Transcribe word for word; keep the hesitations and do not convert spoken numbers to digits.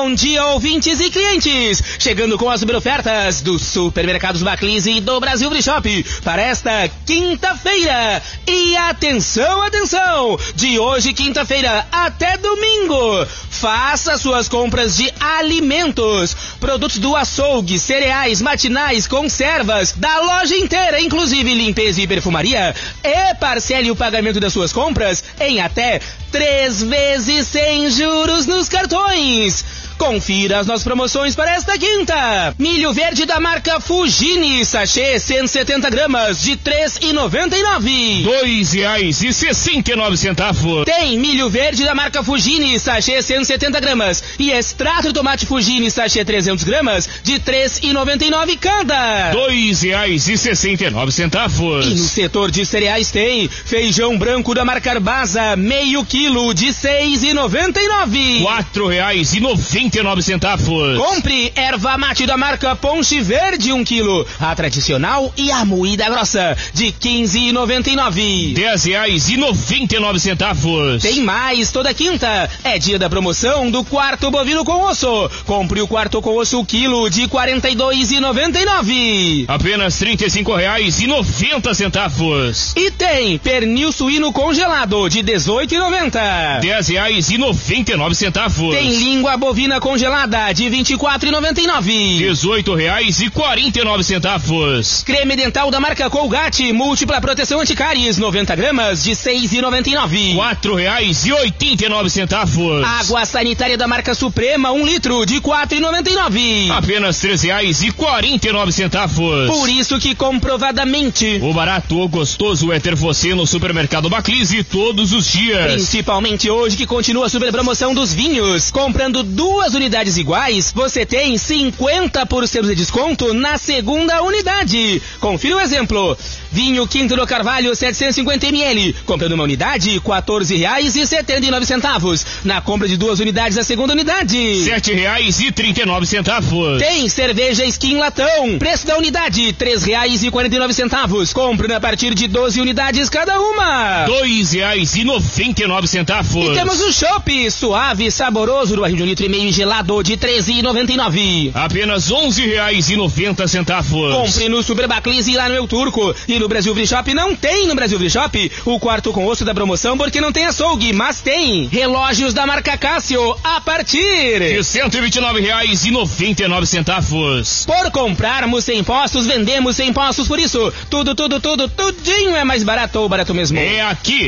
Bom dia, ouvintes e clientes! Chegando com as super ofertas do Supermercados Baclise e do Brasil Free Shop para esta quinta-feira. E atenção, atenção! De hoje, quinta-feira, até domingo, faça suas compras de alimentos, produtos do açougue, cereais, matinais, conservas, da loja inteira, inclusive limpeza e perfumaria, e parcele o pagamento das suas compras em até três vezes sem juros nos cartões. Confira as nossas promoções para esta quinta. Milho verde da marca Fugini, sachê cento e setenta gramas, de três reais e noventa e nove centavos. Dois reais e sessenta e nove centavos. Tem milho verde da marca Fugini, sachê cento e setenta gramas, e extrato de tomate Fugini, sachê trezentas gramas, de três reais e noventa e nove centavos cada. Dois reais e sessenta e nove centavos. E no setor de cereais tem feijão branco da marca Arbasa, meio quilo, de seis reais e noventa e nove centavos. Quatro reais e noventa e nove centavos. Compre erva mate da marca Ponche Verde, um quilo, a tradicional e a moída grossa, de quinze reais e noventa e nove centavos. Dez reais e noventa e nove centavos. Tem mais, toda quinta é dia da promoção do quarto bovino com osso. Compre o quarto com osso, o quilo, de quarenta e dois reais e noventa e nove centavos. Apenas trinta e cinco reais e noventa centavos. E tem pernil suíno congelado, de dezoito reais e noventa centavos. Dez reais e noventa e nove centavos. Tem língua bovina congelada, de vinte e quatro reais e noventa e nove centavos. Dezoito reais e quarenta e nove centavos. Creme dental da marca Colgate, múltipla proteção anticáries, noventa gramas, de seis reais e noventa e nove centavos. Quatro reais e oitenta e nove centavos. Água sanitária da marca Suprema, um litro, de quatro reais e noventa e nove centavos. Apenas três reais e quarenta e nove centavos. Por isso que comprovadamente o barato ou gostoso é ter você no Supermercado Baclise todos os dias. Principalmente hoje, que continua a super promoção dos vinhos. Comprando duas unidades iguais, você tem cinquenta por cento de desconto na segunda unidade. Confira o exemplo. Vinho Quinto do Carvalho, setecentos e cinquenta mililitros. Comprando uma unidade, quatorze reais e setenta e nove centavos. Na compra de duas unidades, a segunda unidade, sete reais e trinta e nove centavos. Tem cerveja Skin latão. Preço da unidade, três reais e quarenta e nove centavos. Compre a partir de doze unidades cada uma. dois reais e noventa e nove centavos. E temos o chopp suave, saboroso, do barril de um litro e meio gelado, de treze reais e noventa e nove centavos. Apenas onze reais e noventa centavos. Compre no Super Baclise e lá no El Turco. E no Brasil Free Shop não tem no Brasil Free Shop o quarto com osso da promoção, porque não tem açougue, mas tem relógios da marca Cássio a partir de cento e vinte e nove reais e noventa e nove centavos. Por comprarmos sem impostos, vendemos sem impostos, por isso tudo, tudo, tudo, tudinho é mais barato ou barato mesmo. É aqui